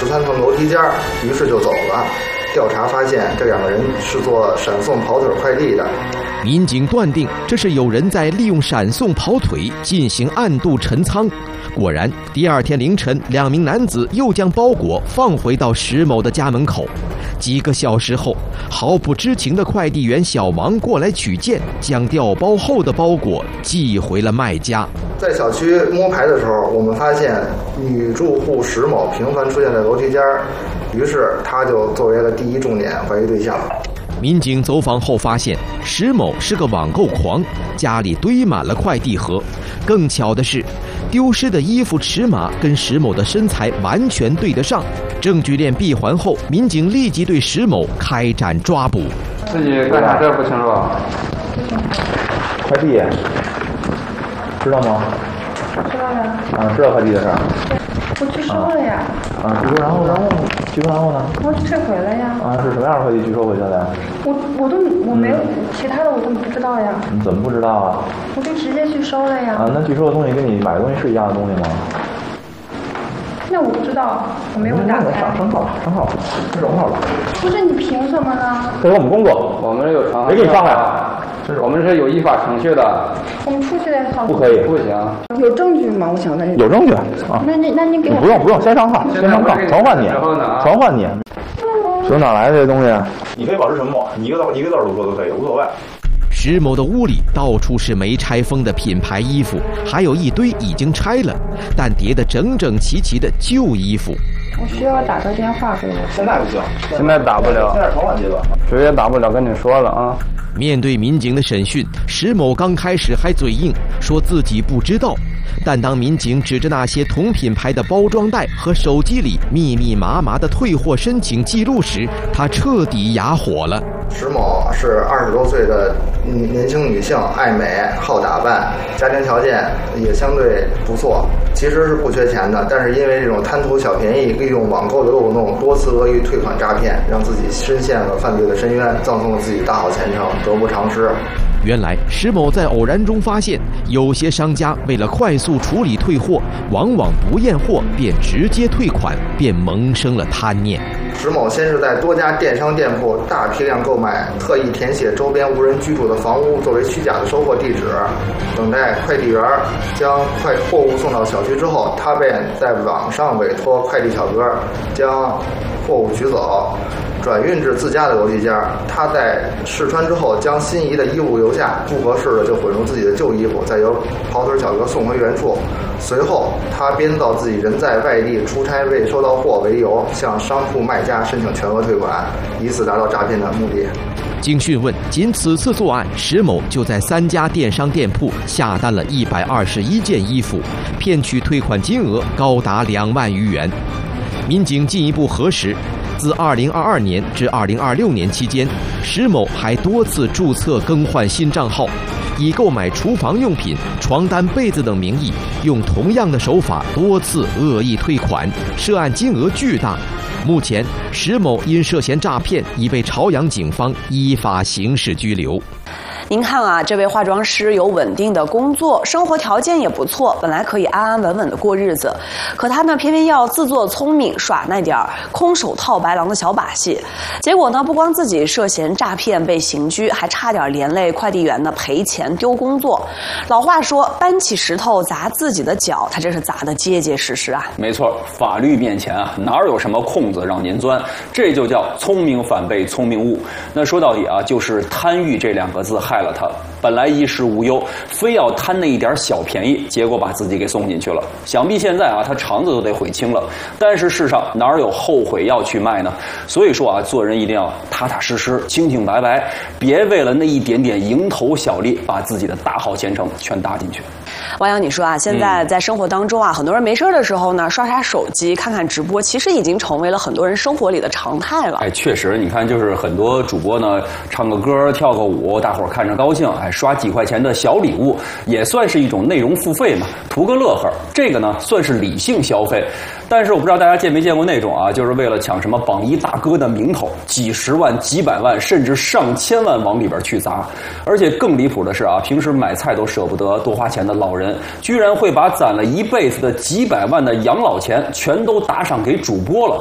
13层楼梯间，于是就走了。调查发现，这2个人是做闪送跑腿快递的。 民警断定这是有人在利用闪送跑腿进行暗度陈仓。果然，第2天凌晨，2名男子又将包裹放回到石某的家门口。几个小时后，毫不知情的快递员小王过来取件，将调包后的包裹寄回了卖家。 在小区摸排的时候，我们发现女住户石某频繁出现在楼梯间，于是他就作为了第一重点怀疑对象。 民警走访后发现，石某是个网购狂，家里堆满了快递盒。更巧的是，丢失的衣服尺码跟石某的身材完全对得上。证据链闭环后，民警立即对石某开展抓捕。 自己干啥事不清楚？ 快递，知道吗？ 知道呀。 知道快递的事儿。 我拒收了呀。 拒收然后呢？拒收然后呢？ 我退回了呀。 是什么样的快递拒收回去的？ 我没有其他的我都不知道呀。 你怎么不知道啊？ 我就直接拒收了呀。 那拒收的东西跟你买的东西是一样的东西吗？ 那我不知道，我没有打开。 上号吧，这是号吧？ 不是你凭什么呢？ 这是我们工作， 我们有程序， 没给你上来。 我们是有依法程序的。 我们出去再上。 不可以， 不行。 有证据吗？我想问。 有证据那您给我。 不用，先上号，先上号，传唤你。从哪来的这东西？你可以保持沉默，你一个字都说都可以，无所谓。 石某的屋里到处是没拆封的品牌衣服，还有一堆已经拆了但叠得整整齐齐的旧衣服。 我需要打个电话给我。 现在不行， 现在打不了， 现在是传唤阶段， 直接打不了，跟你说了啊。 面对民警的审讯，石某刚开始还嘴硬，说自己不知道。但当民警指着那些同品牌的包装袋和手机里密密麻麻的退货申请记录时，他彻底哑火了。 石某是20多岁的年轻女性，爱美好打扮，家庭条件也相对不错，其实是不缺钱的，但是因为这种贪图小便宜，利用网购的漏洞，多次恶意退款诈骗，让自己深陷了犯罪的深渊，葬送了自己大好前程，得不偿失。 原来石某在偶然中发现，有些商家为了快速处理退货，往往不验货便直接退款，便萌生了贪念。 石某先是在多家电商店铺大批量购买，特意填写周边无人居住的房屋作为虚假的收货地址，等待快递员将货物送到小区之后，他便在网上委托快递小哥将货物取走，转运至自家的楼梯间。他在试穿之后，将心仪的衣物留下，不合适的就混入自己的旧衣服，再由跑腿小哥送回原处。随后，他编造自己人在外地出差未收到货为由，向商铺卖家申请全额退款，以此达到诈骗的目的。 经讯问，仅此次作案，石某就在3家电商店铺下单了121件衣服，骗取退款金额高达2万余元。民警进一步核实，自2022年至2026年期间，石某还多次注册更换新账号，以购买厨房用品、床单、被子等名义，用同样的手法多次恶意退款，涉案金额巨大。目前，石某因涉嫌诈骗已被朝阳警方依法刑事拘留。 您看啊，这位化妆师有稳定的工作，生活条件也不错，本来可以安安稳稳的过日子，可他呢偏偏要自作聪明，耍那点空手套白狼的小把戏，结果呢不光自己涉嫌诈骗被刑拘，还差点连累快递员呢赔钱丢工作。老话说，搬起石头砸自己的脚，他这是砸得结结实实啊。 没错，法律面前啊，哪有什么空子让您钻？这就叫聪明反被聪明误。那说到底啊，就是贪欲这2个字害了他。本来衣食无忧，非要贪那一点小便宜，结果把自己给送进去了。想必现在啊，他肠子都得悔青了。但是世上哪有后悔药去卖呢？所以说啊，做人一定要踏踏实实、清清白白，别为了那一点点蝇头小利，把自己的大好前程全搭进去。 王洋，你说啊，现在在生活当中啊，很多人没事的时候呢，刷刷手机、看看直播，其实已经成为了很多人生活里的常态了。 哎，确实，你看，就是很多主播呢，唱个歌、跳个舞，大伙儿看着高兴，哎，刷几块钱的小礼物，也算是一种内容付费嘛，图个乐呵。这个呢，算是理性消费。但是我不知道大家见没见过那种啊，就是为了抢什么榜一大哥的名头，几十万、几百万，甚至上千万往里边去砸。而且更离谱的是啊，平时买菜都舍不得多花钱的老人，居然会把攒了一辈子的几百万的养老钱全都打赏给主播了。